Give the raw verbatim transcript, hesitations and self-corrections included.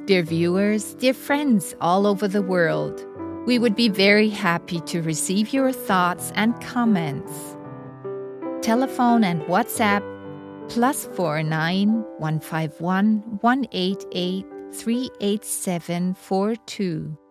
Dear viewers, dear friends all over the world, we would be very happy to receive your thoughts and comments. Telephone and WhatsApp plus four nine one five one one eight eight three eight seven four two.